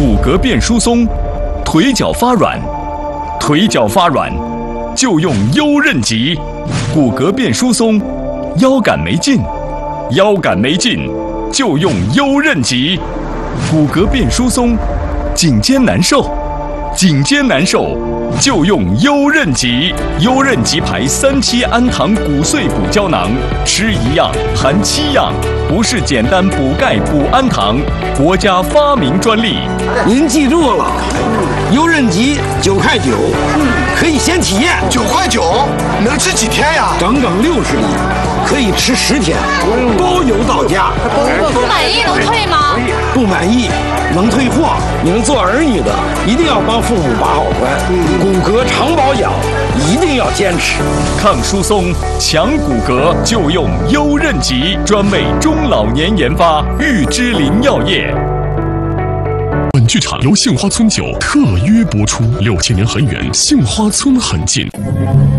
骨骼变疏松，腿脚发软，腿脚发软就用优韧极。骨骼变疏松，腰杆没劲，腰杆没劲就用优韧极。骨骼变疏松，颈肩难受，颈肩难受就用优韧极。优韧极牌3期氨糖骨碎补胶囊，吃1样含7样，不是简单补钙补氨糖，国家发明专利。 您记住了，优韧极9.9块，可以先体验。 9.9块，能吃几天呀？ 整整60粒，可以吃10天，包邮到家。 不满意能退吗？ 不满意能退货。你们做儿女的一定要帮父母把好关，骨骼常保养一定要坚持。 抗疏松、强骨骼就用优韧极，专为中老年研发，玉芝林药业。 本剧场由杏花村酒特约播出。6000年很远，杏花村很近。